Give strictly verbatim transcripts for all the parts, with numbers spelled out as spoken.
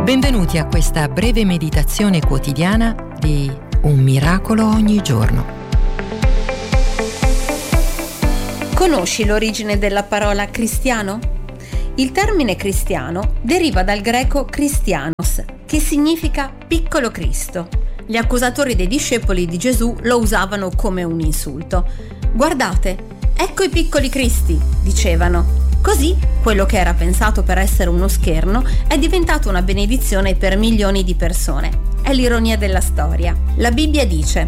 Benvenuti a questa breve meditazione quotidiana di Un miracolo ogni giorno. Conosci l'origine della parola cristiano? Il termine cristiano deriva dal greco Christianos, che significa piccolo Cristo. Gli accusatori dei discepoli di Gesù lo usavano come un insulto. Guardate, ecco i piccoli Cristi, dicevano. Così, quello che era pensato per essere uno scherno è diventato una benedizione per milioni di persone. È l'ironia della storia. La Bibbia dice: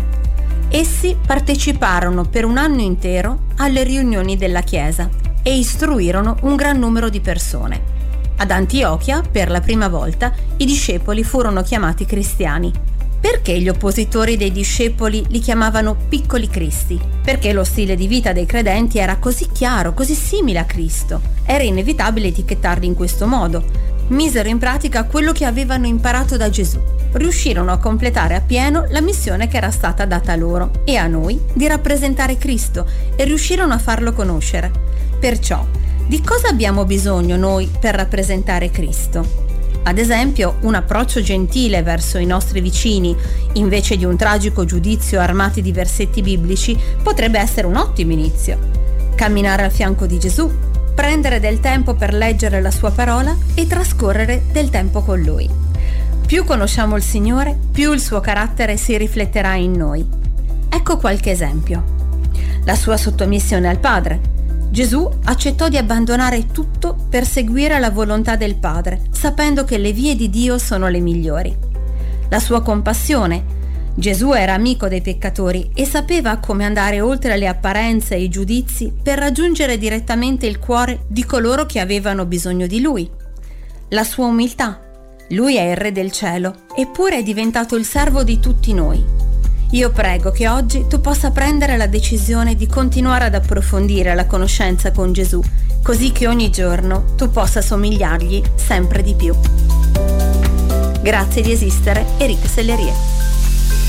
essi parteciparono per un anno intero alle riunioni della Chiesa e istruirono un gran numero di persone. Ad Antiochia, per la prima volta, i discepoli furono chiamati cristiani. Perché gli oppositori dei discepoli li chiamavano piccoli Cristi? Perché lo stile di vita dei credenti era così chiaro, così simile a Cristo. Era inevitabile etichettarli in questo modo. Misero in pratica quello che avevano imparato da Gesù. Riuscirono a completare appieno la missione che era stata data loro e a noi di rappresentare Cristo, e riuscirono a farlo conoscere. Perciò, di cosa abbiamo bisogno noi per rappresentare Cristo? Ad esempio, un approccio gentile verso i nostri vicini, invece di un tragico giudizio armati di versetti biblici, potrebbe essere un ottimo inizio. Camminare al fianco di Gesù, prendere del tempo per leggere la sua parola e trascorrere del tempo con Lui. Più conosciamo il Signore, più il suo carattere si rifletterà in noi. Ecco qualche esempio. La sua sottomissione al Padre. Gesù accettò di abbandonare tutto per seguire la volontà del Padre, sapendo che le vie di Dio sono le migliori. La sua compassione. Gesù era amico dei peccatori e sapeva come andare oltre le apparenze e i giudizi per raggiungere direttamente il cuore di coloro che avevano bisogno di Lui. La sua umiltà. Lui è il Re del cielo, eppure è diventato il servo di tutti noi. Io prego che oggi tu possa prendere la decisione di continuare ad approfondire la conoscenza con Gesù, così che ogni giorno tu possa somigliargli sempre di più. Grazie di esistere, Eric Sellerie.